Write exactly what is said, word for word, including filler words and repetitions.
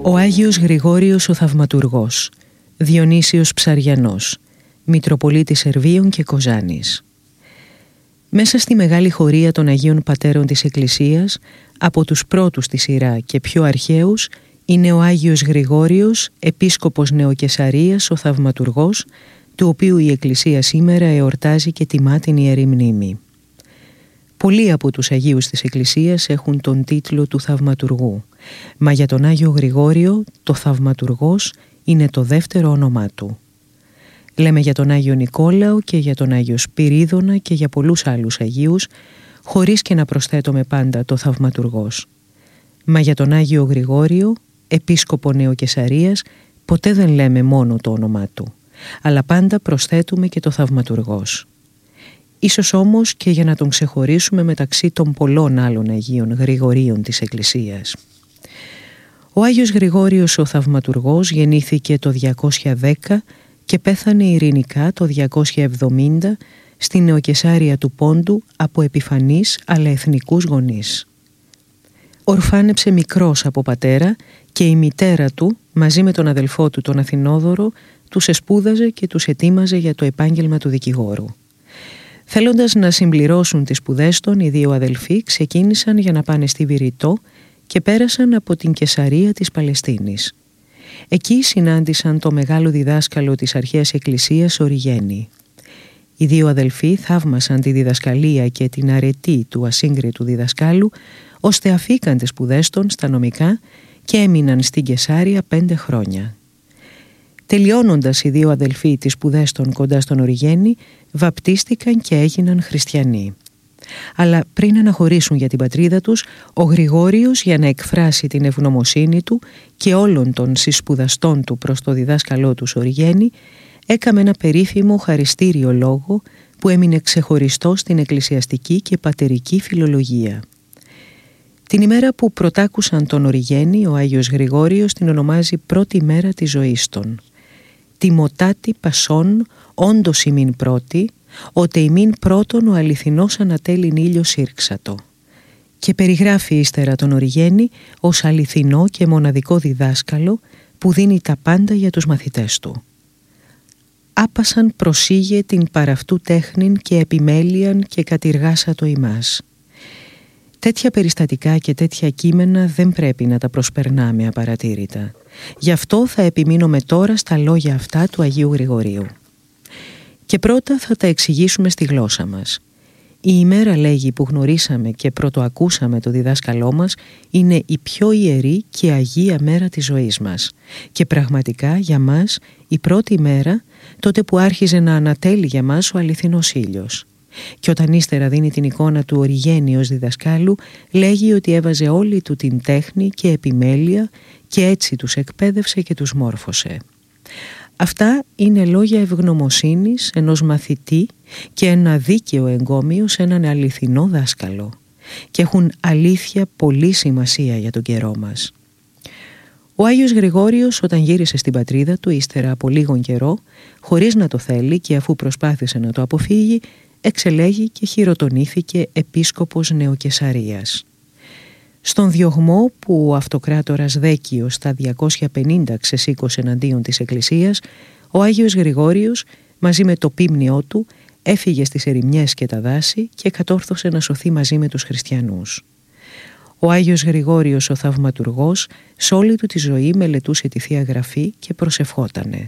Ο Άγιος Γρηγόριος ο Θαυματουργός, Διονύσιος Ψαριανός, Μητροπολίτης Σερβίων και Κοζάνης. Μέσα στη μεγάλη χωρία των Αγίων Πατέρων της Εκκλησίας, από τους πρώτους στη σειρά και πιο αρχαίους, είναι ο Άγιος Γρηγόριος, Επίσκοπος Νεοκεσαρίας ο Θαυματουργός, του οποίου η Εκκλησία σήμερα εορτάζει και τιμά την Ιερή Μνήμη. Πολλοί από τους Αγίους της Εκκλησίας έχουν τον τίτλο του Θαυματουργού, μα για τον Άγιο Γρηγόριο το Θαυματουργός είναι το δεύτερο όνομά του. Λέμε για τον Άγιο Νικόλαο και για τον Άγιο Σπυρίδωνα και για πολλούς άλλους Αγίους, χωρίς και να προσθέτουμε πάντα το Θαυματουργός. Μα για τον Άγιο Γρηγόριο, Επίσκοπο Νεοκεσαρίας, ποτέ δεν λέμε μόνο το όνομά του, αλλά πάντα προσθέτουμε και το Θαυματουργός. Ίσως όμως και για να τον ξεχωρίσουμε μεταξύ των πολλών άλλων Αγίων Γρηγορίων της Εκκλησίας. Ο Άγιος Γρηγόριος ο Θαυματουργός γεννήθηκε το διακόσια δέκα και πέθανε ειρηνικά το διακόσια εβδομήντα στη Νεοκεσάρια του Πόντου από επιφανείς αλλά εθνικούς γονείς. Ορφάνεψε μικρός από πατέρα και η μητέρα του μαζί με τον αδελφό του τον Αθηνόδωρο τους εσπούδαζε και τους ετοίμαζε για το επάγγελμα του δικηγόρου. Θέλοντας να συμπληρώσουν τις σπουδές των, οι δύο αδελφοί ξεκίνησαν για να πάνε στη Βηρητό και πέρασαν από την Κεσαρία της Παλαιστίνης. Εκεί συνάντησαν το μεγάλο διδάσκαλο της αρχαίας Εκκλησίας Οριγένη. Οι δύο αδελφοί θαύμασαν τη διδασκαλία και την αρετή του ασύγκριτου διδασκάλου, ώστε αφήκαν τις σπουδές των στα νομικά και έμειναν στην Κεσάρια πέντε χρόνια. Τελειώνοντας οι δύο αδελφοί τις σπουδές των κοντά στον Οριγένη, βαπτίστηκαν και έγιναν χριστιανοί. Αλλά πριν αναχωρήσουν για την πατρίδα τους, ο Γρηγόριος, για να εκφράσει την ευγνωμοσύνη του και όλων των συσπουδαστών του προς το διδάσκαλό τους Οριγένη, έκαμε ένα περίφημο χαριστήριο λόγο που έμεινε ξεχωριστό στην εκκλησιαστική και πατερική φιλολογία. Την ημέρα που πρωτάκουσαν τον Οριγένη, ο Άγιος Γρηγόριος την ονομάζει πρώτη μέρα της ζωής των. «Τιμωτάτη πασών, όντως ημίν πρώτη, ότε ημίν πρώτον ο αληθινός ανατέλειν ήλιος ήρξατο». Και περιγράφει ύστερα τον Οριγένη ως αληθινό και μοναδικό διδάσκαλο που δίνει τα πάντα για τους μαθητές του. «Άπασαν προσήγε την παραυτού τέχνην και επιμέλειαν και κατηργάσατο ημάς». Τέτοια περιστατικά και τέτοια κείμενα δεν πρέπει να τα προσπερνάμε απαρατήρητα. Γι' αυτό θα επιμείνουμε τώρα στα λόγια αυτά του Αγίου Γρηγορίου. Και πρώτα θα τα εξηγήσουμε στη γλώσσα μας. Η ημέρα, λέγει, που γνωρίσαμε και πρωτοακούσαμε το διδάσκαλό μας είναι η πιο ιερή και αγία μέρα της ζωής μας. Και πραγματικά για μας η πρώτη μέρα, τότε που άρχιζε να ανατέλει για μας ο αληθινός ήλιος. Και όταν ύστερα δίνει την εικόνα του Οριγένη ως διδασκάλου, λέγει ότι έβαζε όλη του την τέχνη και επιμέλεια και έτσι τους εκπαίδευσε και τους μόρφωσε. Αυτά είναι λόγια ευγνωμοσύνης ενός μαθητή και ένα δίκαιο εγκόμιο σε έναν αληθινό δάσκαλο και έχουν αλήθεια πολύ σημασία για τον καιρό μας. Ο Άγιος Γρηγόριος, όταν γύρισε στην πατρίδα του ύστερα από λίγον καιρό, χωρίς να το θέλει και αφού προσπάθησε να το αποφύγει, εξελέγει και χειροτονήθηκε επίσκοπος Νεοκεσαρίας. Στον διωγμό που ο αυτοκράτορας Δέκιος τα διακόσια πενήντα ξεσήκωσε εναντίον της Εκκλησίας, ο Άγιος Γρηγόριος μαζί με το πίμνιό του έφυγε στις ερημιές και τα δάση και κατόρθωσε να σωθεί μαζί με τους χριστιανούς. Ο Άγιος Γρηγόριος ο Θαυματουργός σ' όλη του τη ζωή μελετούσε τη Θεία Γραφή και προσευχότανε.